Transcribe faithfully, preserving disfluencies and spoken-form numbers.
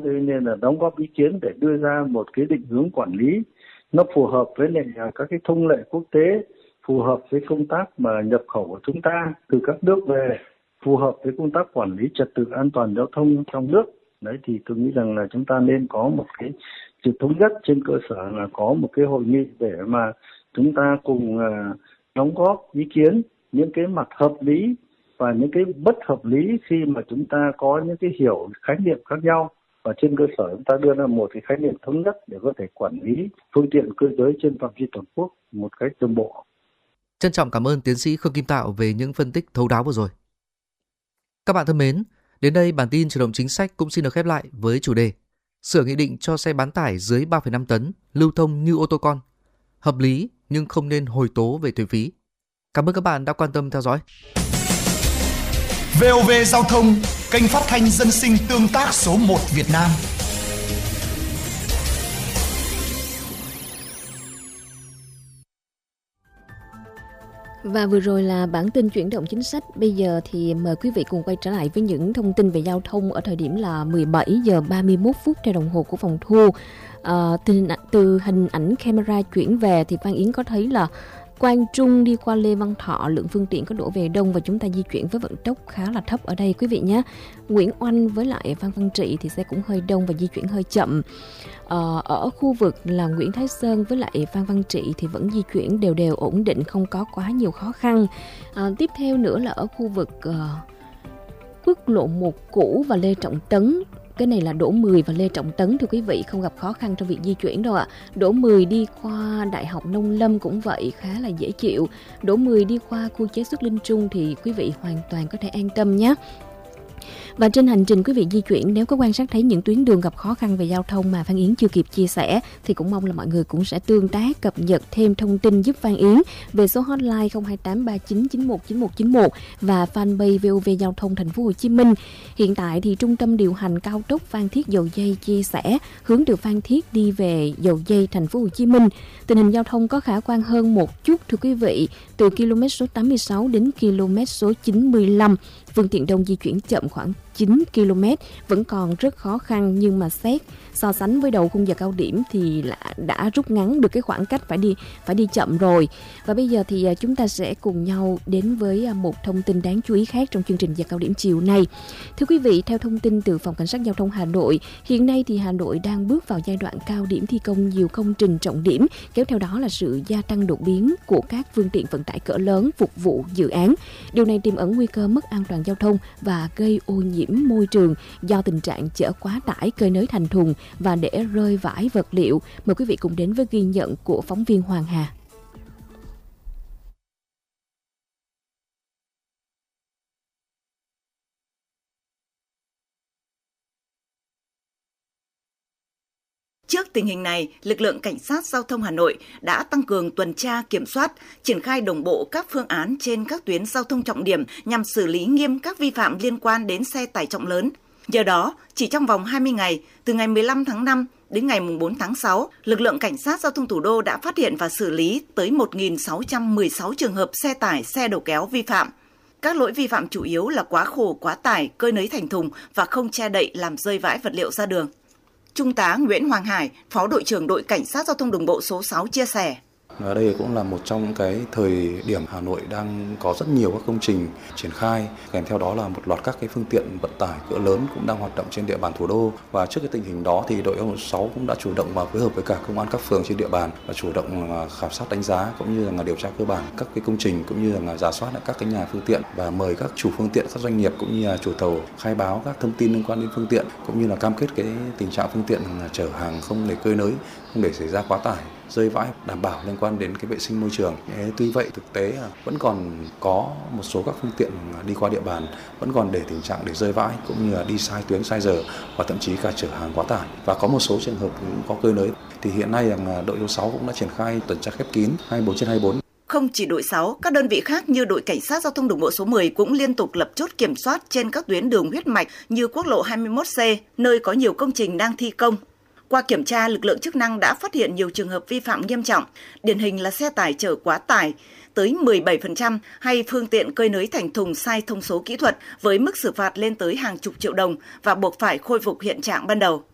Thế nên là đóng góp ý kiến để đưa ra một cái định hướng quản lý nó phù hợp với lại các cái thông lệ quốc tế, phù hợp với công tác mà nhập khẩu của chúng ta từ các nước về, phù hợp với công tác quản lý trật tự an toàn giao thông trong nước. Đấy thì tôi nghĩ rằng là chúng ta nên có một cái sự thống nhất trên cơ sở là có một cái hội nghị để mà chúng ta cùng uh, đóng góp ý kiến những cái mặt hợp lý và những cái bất hợp lý khi mà chúng ta có những cái hiểu khái niệm khác nhau, và trên cơ sở chúng ta đưa ra một cái khái niệm thống nhất để có thể quản lý phương tiện cơ giới trên phạm vi toàn quốc một cách đồng bộ. Trân trọng cảm ơn tiến sĩ Khương Kim Tạo về những phân tích thấu đáo vừa rồi. Các bạn thân mến, đến đây bản tin Chuyển động chính sách cũng xin được khép lại với chủ đề sửa nghị định cho xe bán tải dưới ba phẩy năm tấn lưu thông như ô tô con, hợp lý nhưng không nên hồi tố về thuế phí. Cảm ơn các bạn đã quan tâm theo dõi. vê o vê Giao thông, kênh phát thanh dân sinh tương tác số một Việt Nam. Và vừa rồi là bản tin chuyển động chính sách. Bây giờ thì mời quý vị cùng quay trở lại với những thông tin về giao thông ở thời điểm là mười bảy giờ ba mươi mốt phút theo đồng hồ của phòng thu. À, từ, từ hình ảnh camera chuyển về thì Phan Yến có thấy là Quang Trung đi qua Lê Văn Thọ, lượng phương tiện có đổ về đông và chúng ta di chuyển với vận tốc khá là thấp ở đây quý vị nhé. Nguyễn Oanh với lại Phan Văn Trị thì xe cũng hơi đông và di chuyển hơi chậm. Ờ, ở khu vực là Nguyễn Thái Sơn với lại Phan Văn Trị thì vẫn di chuyển đều đều ổn định, không có quá nhiều khó khăn. À, tiếp theo nữa là ở khu vực uh, quốc lộ một cũ và Lê Trọng Tấn. Cái này là Đỗ mười và Lê Trọng Tấn thưa quý vị, không gặp khó khăn trong việc di chuyển đâu ạ. Đỗ mười đi qua Đại học Nông Lâm cũng vậy, khá là dễ chịu. Đỗ mười đi qua khu chế xuất Linh Trung thì quý vị hoàn toàn có thể an tâm nhé. Và trên hành trình quý vị di chuyển, nếu có quan sát thấy những tuyến đường gặp khó khăn về giao thông mà Phan Yến chưa kịp chia sẻ thì cũng mong là mọi người cũng sẽ tương tác, cập nhật thêm thông tin giúp Phan Yến về số hotline không hai tám ba chín chín một chín một chín một và fanpage vê o vê Giao thông Thành phố Hồ Chí Minh. Hiện tại thì trung tâm điều hành cao tốc Phan Thiết Dầu Giây chia sẻ hướng từ Phan Thiết đi về Dầu Giây Thành phố Hồ Chí Minh. Tình hình giao thông có khả quan hơn một chút thưa quý vị, từ km số tám mươi sáu đến km số chín mươi lăm. Phương tiện đông di chuyển chậm khoảng chín ki lô mét, vẫn còn rất khó khăn, nhưng mà xét so sánh với đầu khung giờ cao điểm thì đã rút ngắn được cái khoảng cách phải đi phải đi chậm rồi. Và bây giờ thì chúng ta sẽ cùng nhau đến với một thông tin đáng chú ý khác trong chương trình giờ cao điểm chiều nay. Thưa quý vị, theo thông tin từ Phòng Cảnh sát Giao thông Hà Nội, hiện nay thì Hà Nội đang bước vào giai đoạn cao điểm thi công nhiều công trình trọng điểm, kéo theo đó là sự gia tăng đột biến của các phương tiện vận tải cỡ lớn phục vụ dự án. Điều này tiềm ẩn nguy cơ mất an toàn giao thông và gây ô nhiễm môi trường do tình trạng chở quá tải, cơi nới thành thùng và để rơi vãi vật liệu. Mời quý vị cùng đến với ghi nhận của phóng viên Hoàng Hà. Trước tình hình này, lực lượng Cảnh sát Giao thông Hà Nội đã tăng cường tuần tra kiểm soát, triển khai đồng bộ các phương án trên các tuyến giao thông trọng điểm nhằm xử lý nghiêm các vi phạm liên quan đến xe tải trọng lớn. Nhờ đó, chỉ trong vòng hai mươi ngày, từ ngày mười lăm tháng năm đến ngày bốn tháng sáu, lực lượng Cảnh sát Giao thông Thủ đô đã phát hiện và xử lý tới một nghìn sáu trăm mười sáu trường hợp xe tải, xe đầu kéo vi phạm. Các lỗi vi phạm chủ yếu là quá khổ, quá tải, cơi nới thành thùng và không che đậy làm rơi vãi vật liệu ra đường. Trung tá Nguyễn Hoàng Hải, Phó đội trưởng đội Cảnh sát Giao thông đường bộ số sáu chia sẻ. Ở đây cũng là một trong cái thời điểm Hà Nội đang có rất nhiều các công trình triển khai, kèm theo đó là một loạt các cái phương tiện vận tải cỡ lớn cũng đang hoạt động trên địa bàn thủ đô. Và trước cái tình hình đó thì đội một sáu cũng đã chủ động và phối hợp với cả công an các phường trên địa bàn và chủ động khảo sát đánh giá cũng như là điều tra cơ bản các cái công trình cũng như là rà soát lại các cái nhà phương tiện và mời các chủ phương tiện, các doanh nghiệp cũng như là chủ tàu khai báo các thông tin liên quan đến phương tiện cũng như là cam kết cái tình trạng phương tiện là chở hàng không để cơi nới, không để xảy ra quá tải, rơi vãi, đảm bảo liên quan đến cái vệ sinh môi trường. Tuy vậy thực tế vẫn còn có một số các phương tiện đi qua địa bàn vẫn còn để tình trạng để rơi vãi cũng như là đi sai tuyến sai giờ và thậm chí cả chở hàng quá tải, và có một số trường hợp cũng có cơi nới. Thì hiện nay là đội số sáu cũng đã triển khai tuần tra khép kín hai mươi bốn trên hai mươi bốn. Không chỉ đội sáu, các đơn vị khác như đội Cảnh sát Giao thông đường bộ số mười cũng liên tục lập chốt kiểm soát trên các tuyến đường huyết mạch như quốc lộ hai mươi mốt C, nơi có nhiều công trình đang thi công. Qua kiểm tra, lực lượng chức năng đã phát hiện nhiều trường hợp vi phạm nghiêm trọng, điển hình là xe tải chở quá tải tới mười bảy phần trăm hay phương tiện cơi nới thành thùng sai thông số kỹ thuật với mức xử phạt lên tới hàng chục triệu đồng và buộc phải khôi phục hiện trạng ban đầu.